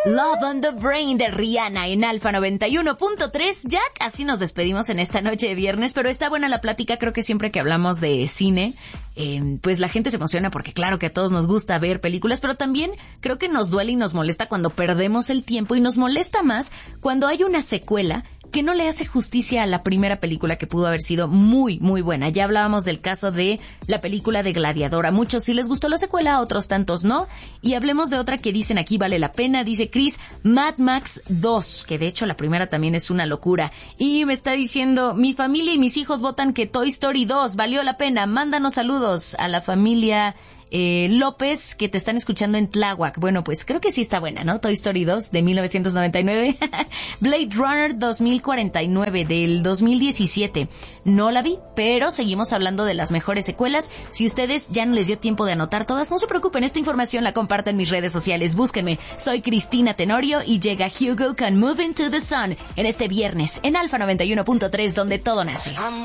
Love on the Brain de Rihanna en Alfa 91.3. Ya casi nos despedimos en esta noche de viernes, pero está buena la plática. Creo que siempre que hablamos de cine, pues la gente se emociona porque claro que a todos nos gusta ver películas, pero también creo que nos duele y nos molesta cuando perdemos el tiempo, y nos molesta más cuando hay una secuela que no le hace justicia a la primera película, que pudo haber sido muy, muy buena. Ya hablábamos del caso de la película de Gladiador. A muchos sí les gustó la secuela, a otros tantos no. Y hablemos de otra que dicen aquí vale la pena. Dice Chris, Mad Max 2, que de hecho la primera también es una locura. Y me está diciendo, mi familia y mis hijos votan que Toy Story 2 valió la pena. Mándanos saludos a la familia López, que te están escuchando en Tláhuac. Bueno, pues creo que sí está buena, ¿no? Toy Story 2 de 1999. Blade Runner 2049 del 2017. No la vi, pero seguimos hablando de las mejores secuelas. Si ustedes ya no les dio tiempo de anotar todas, no se preocupen, esta información la comparto en mis redes sociales. Búsquenme, soy Cristina Tenorio y llega Hugo con Moving to the Sun en este viernes en Alfa 91.3, donde todo nace.